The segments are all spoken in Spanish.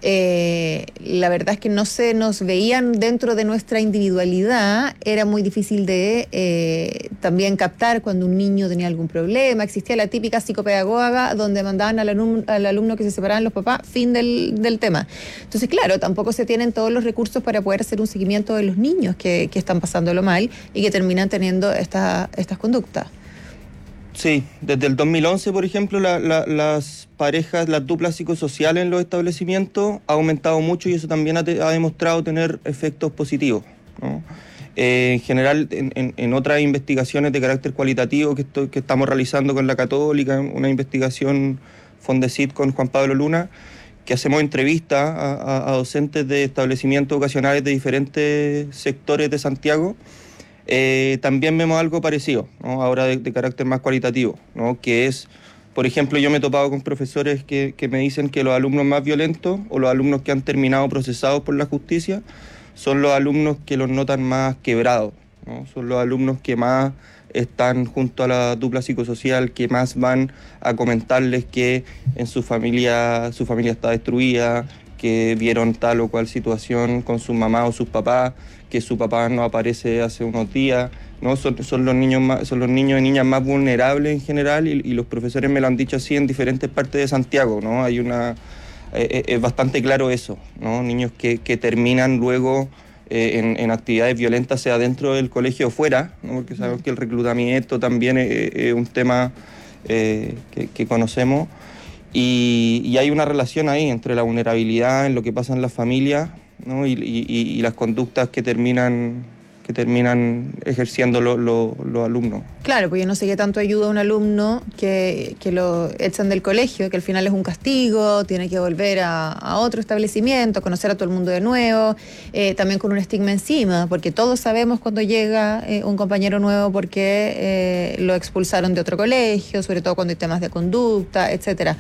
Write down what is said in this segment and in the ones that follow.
la verdad es que no se nos veían dentro de nuestra individualidad, era muy difícil de también captar cuando un niño tenía algún problema. Existía la típica psicopedagoga donde mandaban al alumno que se separaban los papás, fin del tema. Entonces, claro, tampoco se tienen todos los recursos para poder hacer un seguimiento de los niños que están pasándolo mal y que terminan teniendo estas conductas. Sí, desde el 2011, por ejemplo, las parejas, las duplas psicosociales en los establecimientos ha aumentado mucho y eso también ha demostrado tener efectos positivos, ¿no? En general, en otras investigaciones de carácter cualitativo que estamos realizando con la Católica, una investigación Fondesit con Juan Pablo Luna, que hacemos entrevistas a docentes de establecimientos vocacionales de diferentes sectores de Santiago, también vemos algo parecido, ¿no? Ahora de carácter más cualitativo, ¿no? Que es, por ejemplo, yo me he topado con profesores que me dicen que los alumnos más violentos o los alumnos que han terminado procesados por la justicia son los alumnos que los notan más quebrados, ¿no? Son los alumnos que más están junto a la dupla psicosocial, que más van a comentarles que en su familia está destruida, que vieron tal o cual situación con su mamá o sus papás, que su papá no aparece hace unos días, ¿no? Son los niños y niñas más vulnerables en general y los profesores me lo han dicho así en diferentes partes de Santiago, ¿no? Es bastante claro eso, ¿no? Niños que terminan luego en actividades violentas, sea dentro del colegio o fuera, ¿no? Porque sabemos que el reclutamiento también es un tema que conocemos. Y hay una relación ahí entre la vulnerabilidad en lo que pasa en las familias, ¿no? y las conductas que terminan ejerciendo los alumnos. Claro, porque no sé qué tanto ayuda a un alumno que lo echan del colegio, que al final es un castigo, tiene que volver a otro establecimiento, conocer a todo el mundo de nuevo, también con un estigma encima, porque todos sabemos cuando llega un compañero nuevo porque lo expulsaron de otro colegio, sobre todo cuando hay temas de conducta, etcétera.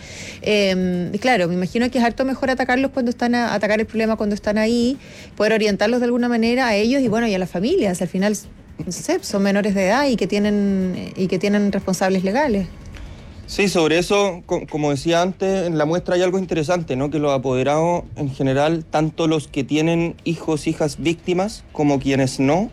Claro, me imagino que es harto mejor atacar el problema cuando están ahí, poder orientarlos de alguna manera a ellos y bueno, y a la familia. Al final, no sé, son menores de edad y que tienen responsables legales. Sí, sobre eso, como decía antes, en la muestra hay algo interesante, ¿no? Que los apoderados, en general, tanto los que tienen hijos, hijas víctimas, como quienes no,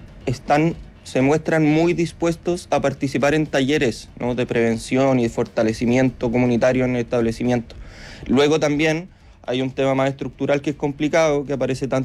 se muestran muy dispuestos a participar en talleres, ¿no? De prevención y de fortalecimiento comunitario en el establecimiento. Luego también hay un tema más estructural que es complicado, que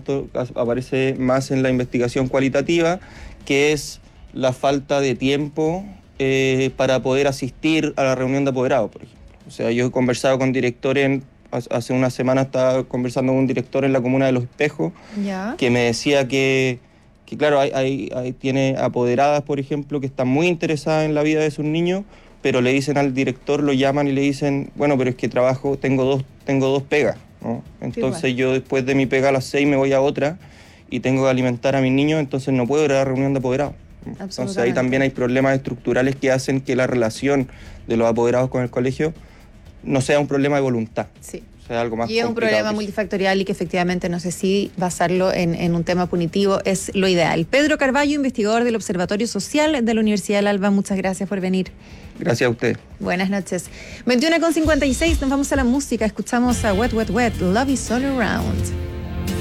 aparece más en la investigación cualitativa, que es la falta de tiempo para poder asistir a la reunión de apoderados, por ejemplo. O sea, yo he conversado con directores, hace una semana estaba conversando con un director en la comuna de Los Espejos, que me decía que claro, tiene apoderadas, por ejemplo, que están muy interesadas en la vida de sus niños, pero le dicen al director, lo llaman y le dicen, bueno, pero es que tengo dos pegas, ¿no? Entonces yo después de mi pega a las 6 me voy a otra y tengo que alimentar a mis niños, entonces no puedo ir a la reunión de apoderados. Entonces ahí también hay problemas estructurales que hacen que la relación de los apoderados con el colegio no sea un problema de voluntad. Sí. Sea algo más y es un problema multifactorial y que efectivamente no sé si basarlo en un tema punitivo es lo ideal. Pedro Carballo, investigador del Observatorio Social de la Universidad del Alba, muchas gracias por venir. Gracias a usted. Buenas noches. 21:56, nos vamos a la música, escuchamos a Wet, Wet, Wet, Love is All Around.